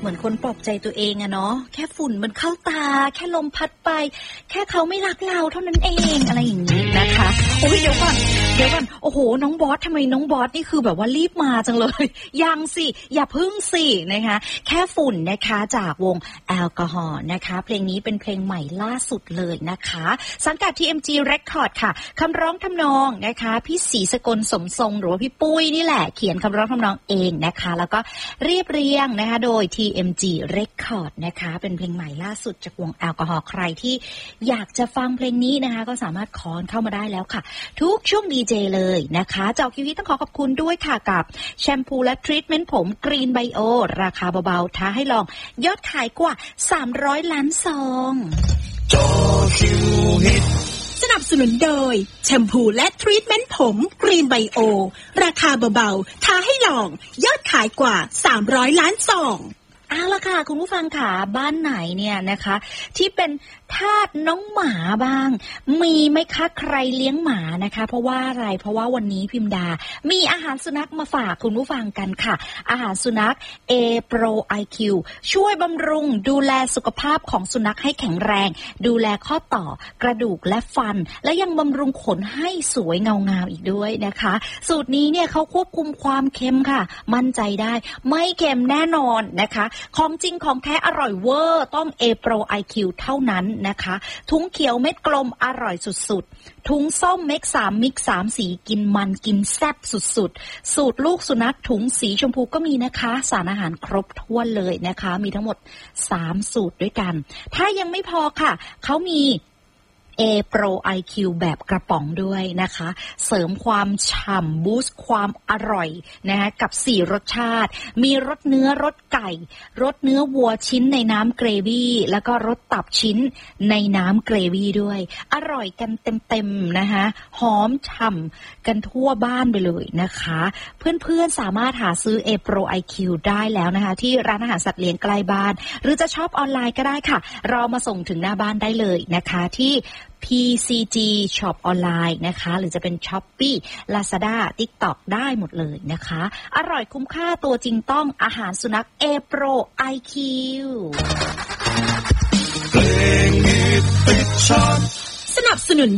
เหมือนคนปลอบใจตัวเองอะเนาะแค่ฝุ่นมันเข้าตาแค่ลมพัดไปแค่เขาไม่รักเราเท่านั้นเองอะไรอย่างนี้นะคะโอ้ยเดี๋ยวก่อนโอ้โหน้องบอสทำไมน้องบอสนี่คือแบบว่ารีบมาจังเลยยังสิอย่าพึ่งสินะคะแค่ฝุ่นนะคะจากวงแอลกอฮอล์นะคะเพลงนี้เป็นเพลงใหม่ล่าสุดเลยนะคะสังกัด TMG Record ค่ะคำร้องทำนองนะคะพี่ศรีสกลสมทรงหรือว่าพี่ปุ้ยนี่แหละเขียนคำร้องทำนองเองนะคะแล้วก็เรียบเรียงนะคะโดย TMG Record นะคะเป็นเพลงใหม่ล่าสุดจากวงแอลกอฮอล์ใครที่อยากจะฟังเพลงนี้นะคะก็สามารถคอนเข้ามาได้แล้วค่ะทุกช่วงดีเจเลยนะคะเจ้าคิวต้องขอบคุณด้วยค่ะกับแชมพูและทรีทเมนต์ผมกรีนไบโอราคาเบาๆท้าให้ลองยอดขายกว่า300ล้านซองสนับสนุนโดยแชมพูและทรีทเมนต์ผมกรีนไบโอราคาเบาๆท้าให้ลองยอดขายกว่า300ล้านซองเอาล่ะค่ะคุณผู้ฟังค่ะบ้านไหนเนี่ยนะคะที่เป็นทาสน้องหมาบ้างมีไหมคะใครเลี้ยงหมานะคะเพราะว่าอะไรเพราะว่าวันนี้พิมดามีอาหารสุนัขมาฝากคุณผู้ฟังกันค่ะอาหารสุนัข A Pro IQ ช่วยบำรุงดูแลสุขภาพของสุนัขให้แข็งแรงดูแลข้อต่อกระดูกและฟันและยังบำรุงขนให้สวยเงางามอีกด้วยนะคะสูตรนี้เนี่ยเขาควบคุมความเค็มค่ะมั่นใจได้ไม่เค็มแน่นอนนะคะของจริงของแท้อร่อยเวอร์ต้อง A Pro IQ เท่านั้นนะคะถุงเขียวเม็ดกลมอร่อยสุดๆถุงส้มเม็ก3มิก3สีกินมันกินแซ่บสุดๆสูตรลูกสุนัขถุงสีชมพูก็มีนะคะสารอาหารครบถ้วนเลยนะคะมีทั้งหมด3สูตรด้วยกันถ้ายังไม่พอค่ะเขามีA Pro IQ แบบกระป๋องด้วยนะคะเสริมความฉ่ำบูสต์ความอร่อยนะคะกับ4รสชาติมีรสเนื้อรสไก่รสเนื้อวัวชิ้นในน้ำเกรวี่แล้วก็รสตับชิ้นในน้ำเกรวี่ด้วยอร่อยกันเต็มๆนะคะหอมฉ่ำกันทั่วบ้านไปเลยนะคะเพื่อนๆสามารถหาซื้อ A Pro IQ ได้แล้วนะคะที่ร้านอาหารสัตว์เลี้ยงใกล้บ้านหรือจะช็อปออนไลน์ก็ได้ค่ะรอมาส่งถึงหน้าบ้านได้เลยนะคะที่PCG Shop ออนไลน์นะคะหรือจะเป็น Shopee Lazada TikTok ได้หมดเลยนะคะอร่อยคุ้มค่าตัวจริงต้องอาหารสุนัข A Pro IQ สนับสนุน